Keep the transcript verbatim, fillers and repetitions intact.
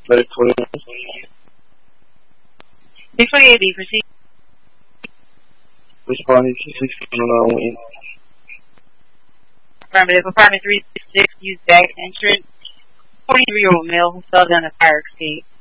Medic twenty-one. six twenty-eight B, proceed. Responding to six twenty-nine Wayne. Affirmative. Apartment three six six, use back entrance. forty-three-year-old male who fell down a fire escape.